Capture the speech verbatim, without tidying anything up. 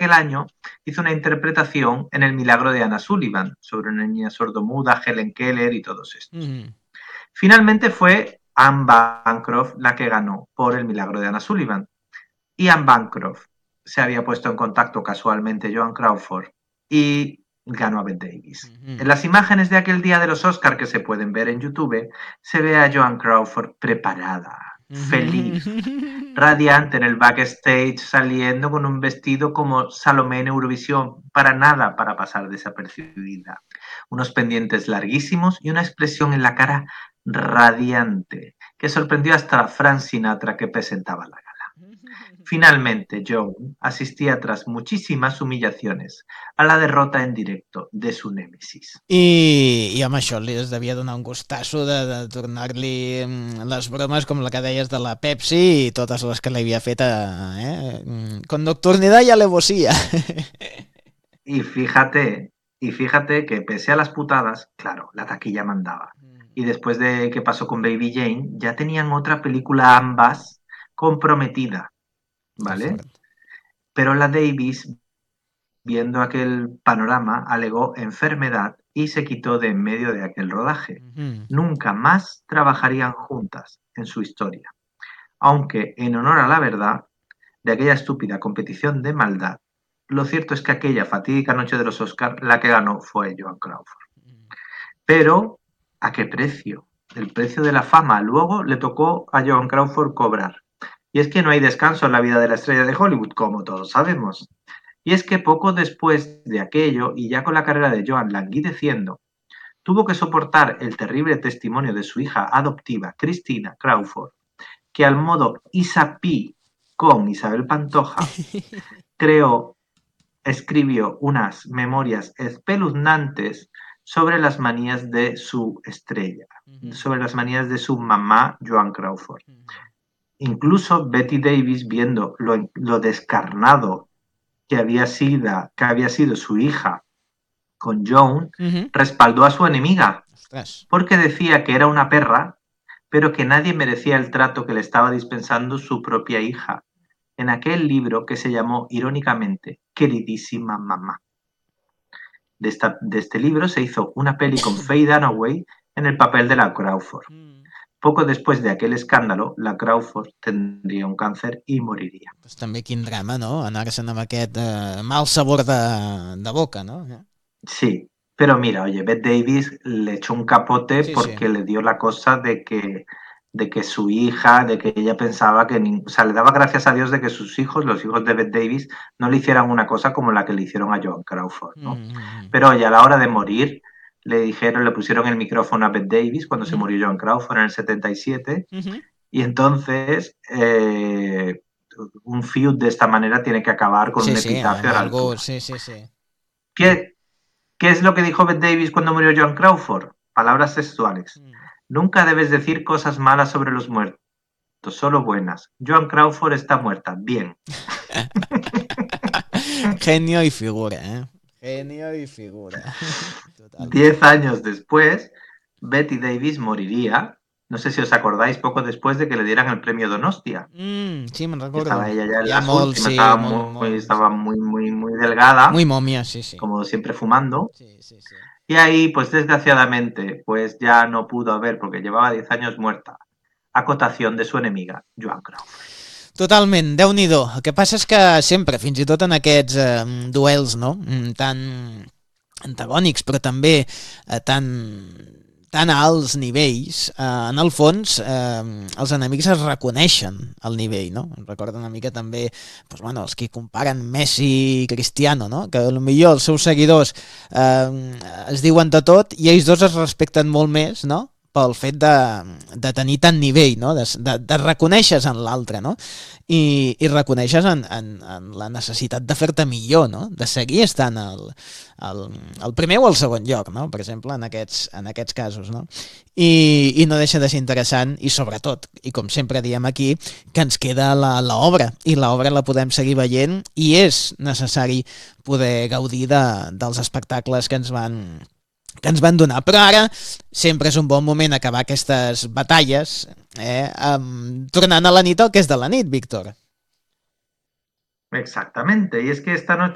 aquel año hizo una interpretación en El milagro de Anna Sullivan, sobre una niña sordomuda, Helen Keller y todos estos. Mm-hmm. Finalmente fue Anne Bancroft la que ganó por El milagro de Anna Sullivan. Y Anne Bancroft se había puesto en contacto casualmente Joan Crawford y ganó a Bette Davis. Uh-huh. En las imágenes de aquel día de los Oscars que se pueden ver en YouTube, se ve a Joan Crawford preparada, uh-huh. feliz, radiante en el backstage, saliendo con un vestido como Salomé en Eurovisión, para nada para pasar desapercibida. Unos pendientes larguísimos y una expresión en la cara radiante, que sorprendió hasta a Frank Sinatra, que presentaba la gala. Finalmente, Joan asistía tras muchísimas humillaciones a la derrota en directo de su némesis. I, i amb això li es devia donar un gustasso de, de tornar-li les bromes com la que deies de la Pepsi i totes les que li havia fet a, eh? Con nocturnidad y alevosía. Y fíjate, y fíjate que pese a las putadas, claro, la taquilla mandaba. Y después de que pasó con Baby Jane, ya tenían otra película ambas comprometida. ¿Vale? Pero la Davis, viendo aquel panorama, alegó enfermedad y se quitó de en medio de aquel rodaje. Uh-huh. Nunca más trabajarían juntas en su historia. Aunque, en honor a la verdad, de aquella estúpida competición de maldad, lo cierto es que aquella fatídica noche de los Oscars, la que ganó fue Joan Crawford. Uh-huh. Pero, ¿a qué precio? El precio de la fama. Luego le tocó a Joan Crawford cobrar. Y es que no hay descanso en la vida de la estrella de Hollywood, como todos sabemos. Y es que poco después de aquello, y ya con la carrera de Joan languideciendo, tuvo que soportar el terrible testimonio de su hija adoptiva, Christina Crawford, que al modo Isapi con Isabel Pantoja, creó, escribió unas memorias espeluznantes sobre las manías de su estrella, uh-huh. sobre las manías de su mamá, Joan Crawford. Uh-huh. Incluso Bette Davis, viendo lo, lo descarnado que había, sido, que había sido su hija con Joan, uh-huh. respaldó a su enemiga, Ostras. porque decía que era una perra, pero que nadie merecía el trato que le estaba dispensando su propia hija, en aquel libro que se llamó, irónicamente, Queridísima Mamá. De, esta, de este libro se hizo una peli con Faye Dunaway en el papel de la Crawford. Uh-huh. Poco después de aquel escàndalo, la Crawford tendria un càncer i moriria. Pues també quin drama, no? Anar-se'n amb aquest eh, mal sabor de, de boca, ¿no? Sí, pero mira, oye, Bette Davis le echó un capote sí, porque sí. le dio la cosa de que, de que su hija, de que ella pensaba que, o sea, le daba gracias a Dios de que sus hijos, los hijos de Bette Davis, no le hicieran una cosa como la que le hicieron a Joan Crawford, ¿no? Mm-hmm. Pero oye, a la hora de morir, le dijeron, le pusieron el micrófono a Bette Davis cuando uh-huh. se murió Joan Crawford en el setenta y siete uh-huh. y entonces eh, un feud de esta manera tiene que acabar con sí, un epitafio sí, a la algo, altura. Sí, sí, sí. ¿Qué, ¿Qué es lo que dijo Bette Davis cuando murió Joan Crawford? Palabras textuales. Uh-huh. Nunca debes decir cosas malas sobre los muertos, solo buenas. Joan Crawford está muerta, bien. Genio y figura, ¿eh? Genio y figura. Totalmente. Diez años después, Bette Davis moriría, no sé si os acordáis, poco después de que le dieran el premio Donostia. Mm, sí, me recuerdo. Estaba ella ya en ya las molt, últimas, sí, estaba, molt, muy, molt, estaba muy, muy, muy delgada. Muy momia, sí, sí. Como siempre fumando. Sí, sí, sí. Y ahí, pues desgraciadamente, pues ya no pudo haber, porque llevaba diez años muerta, acotación de su enemiga, Joan Crawford. Totalment, Déu-n'hi-do. El que passa és que sempre, fins i tot en aquests eh, duels, no?, tan antagònics, però també eh, tan, tan a alts nivells, eh, en el fons eh, els enemics es reconeixen al nivell, no? Em recorda una mica també doncs, bueno, els que comparen Messi i Cristiano, no? Que potser els seus seguidors eh, es diuen de tot i ells dos es respecten molt més, no?, pel fet de, de tenir tant nivell, no? de, de, de reconèixer en l'altre, no? I, i reconeixes en, en, en la necessitat de fer-te millor, no? De seguir estant al, al, al primer o al segon lloc, no? Per exemple, en aquests, en aquests casos, no? I, i no deixa de ser interessant i sobretot, i com sempre diem aquí, que ens queda l'obra i l'obra la podem seguir veient i és necessari poder gaudir de, dels espectacles que ens van que ens van donar, però ara sempre és un bon moment acabar aquestes batalles eh, um, tornant a la nit el que és de la nit, Víctor. Exactamente, y es que esta noche